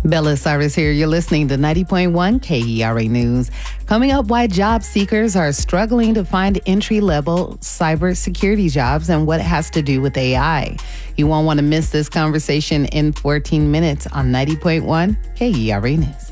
Bella Cyrus here. You're listening to 90.1 KERA News. Coming up, why job seekers are struggling to find entry-level cybersecurity jobs and what it has to do with AI. You won't want to miss this conversation in 14 minutes on 90.1 KERA News.